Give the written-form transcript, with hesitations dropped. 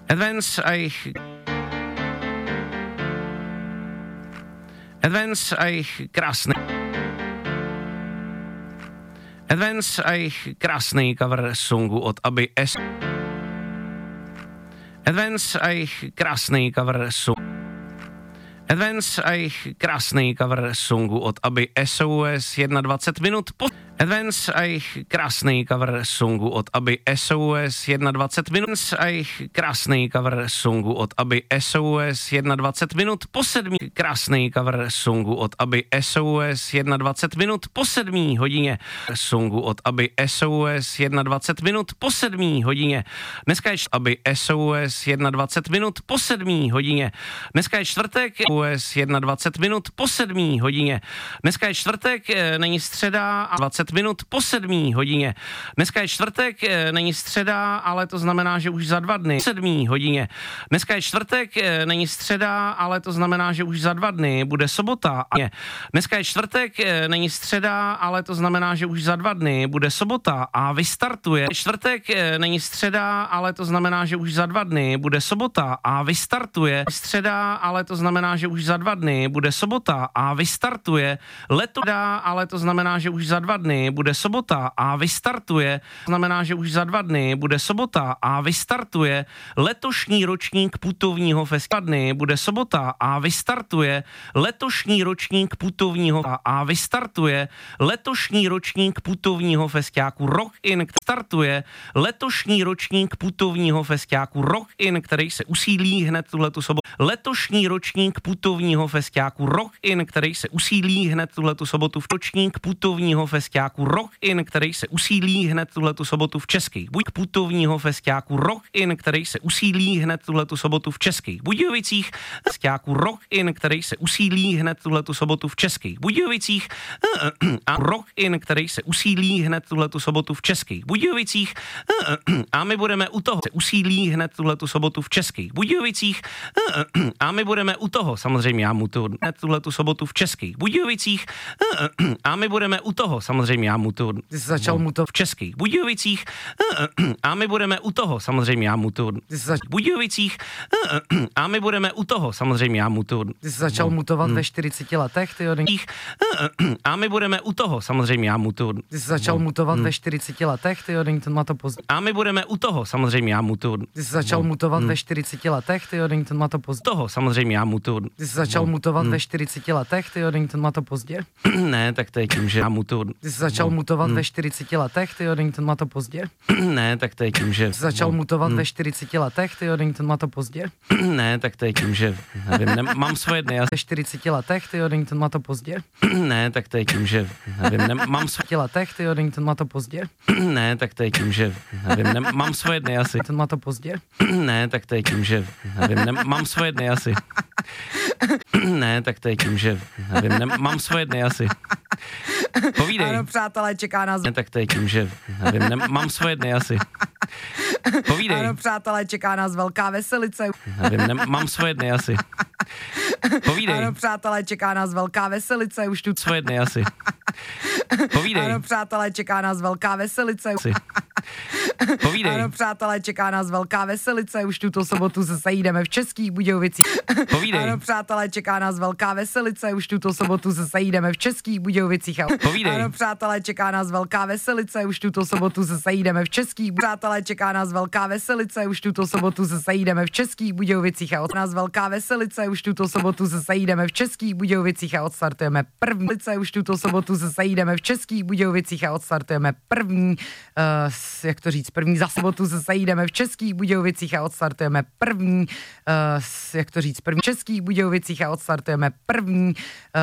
Advance a jejich krásný cover songu od Aby S. Advance a jejich krásný cover songu od Aby SOS 21 minut po... Advance a jejich krásný cover songu od Aby SOS 21 minut a jejich krásný cover songu od Aby SOS 21 minut po 7. Krásný cover songu od Aby SOS 21 minut po 7 hodině. Songu od Aby SOS 21 minut po 7 hodině. Dneska je Aby SOS 21 minut po 7 hodině. Dneska je čtvrtek, SOS 21 minut po 7 hodině. Dneska je čtvrtek, není středa a 20 minut po 7 hodině. Dneska je čtvrtek, není středa, ale to znamená, že už za 2 dny 7 hodině. Dneska je čtvrtek, není středa, ale to znamená, že už za 2 dny bude sobota. Dneska je čtvrtek, není středa, ale to znamená, že už za 2 dny bude sobota a vystartuje. Čtvrtek, není středa, ale to znamená, že už za 2 dny bude sobota a vystartuje. Středa, ale to znamená, že už za 2 dny bude sobota a vystartuje. Letoda, ale to znamená, že už za 2 dny bude sobota a vystartuje. Znamená, že už za 2 dny bude sobota a vystartuje. Letošní ročník putovního festivalu bude sobota a vystartuje. Letošní ročník putovního a vystartuje. Letošní ročník putovního festiáku Rock In startuje. Letošní ročník putovního festiáku Rock In, který se usídlí hned tuhletu sobotu. Letošní ročník putovního festiáku Rock In, který se usídlí hned tuhletu sobotu. Ročník putovního festiáku Rock In, který se usídlí hned tuhletu sobotu v Českých putovního festiáku Rock In, který se usídlí hned tuhletu sobotu v Českých Budějovicích. Festiáku Rock In, který se usídlí hned tuhletu sobotu v Českých Budějovicích. A Rock In, který se usídlí hned tuhletu sobotu v Českých Budějovicích. A my budeme u toho. Se usídlí hned tuhletu sobotu v Českých Budějovicích. A my budeme u toho. Samozřejmě já mu to hned tuhletu sobotu v Českých Budějovicích. A my budeme u toho. Samozřejmě já mu to... Ty jsi začal mu to v Českých Budějovicích. A my budeme u toho. Samozřejmě já mu to... Ty jsi Budějovicích. A my budeme u toho. Samozřejmě já mu to... Ty jsi začal mutovat ve 40 letech, ty odejď. A my budeme u toho. Samozřejmě já mu to... Ty jsi začal mutovat ve 40 letech, ty odejď, to má to pozdě. A my budeme u toho. Samozřejmě já mu to... Ty jsi začal mutovat ve 40 letech, ty odejď, to má to pozdě. Toho samozřejmě já mu to... Ty jsi začal mutovat ve 40 letech, ty odejď, to má to pozdě. Ne, tak to je tím, že já mu to... Ty jsi začal mutovat ve 40 letech, ty odejď, to má to pozdě. Ne, tak to je tím, že... Ty jsi začal mutovat ve 40 letech, ty odejď, to má to pozdě. Ne, tak to je tím, že... Nevím, mám svoje dny. Ve 40 letech, ty odejď, to má to pozdě. Ne, tak to je tím, že... Nevím, mám svoje... letech, ty odejď, to má to pozdě. Ne, tak to je tím, že... Nevím, mám svoje dny asi. To má to pozdě. Ne, tak to je tím, že... Nevím, mám svoje dny asi. Ne, tak to je tím, že... Nevím, mám svoje dny asi. Povídej. Ano, přátelé, čeká nás... Ne, tak to je tím, že... Nevím, mám svoje dny asi. Povídej. Ano, přátelé, čeká nás velká veselice. Nevím, mám svoje dny asi. Povídej. Ano, přátelé, čeká nás velká veselice, už tu... Svoje dny asi. Povídej. Ano, přátelé, čeká nás velká veselice. Povídej. Ano, přátelé, čeká nás velká veselice, už tuto sobotu se sejdeme v Českých Budějovicích. Povídej. Ano, přátelé, čeká nás velká veselice, už tuto sobotu se sejdeme v Českých Budějovicích. Povídej. Ano, přátelé, čeká nás velká veselice, už tuto sobotu se sejdeme v Českých Přátelé, čeká nás velká veselice, už tuto sobotu se sejdeme v Českých Budějovicích a od nás velká veselice, už tuto sobotu se sejdeme v Českých Budějovicích a odstartujeme první. Už tuto sobotu se sejdeme v Českých Budějovicích a odstartujeme první, jak to říct, první za sobotu se sejdeme v Českých Budějovicích a odstartujeme první, jak to říct, první v Českých Budějovicích a odstartujeme první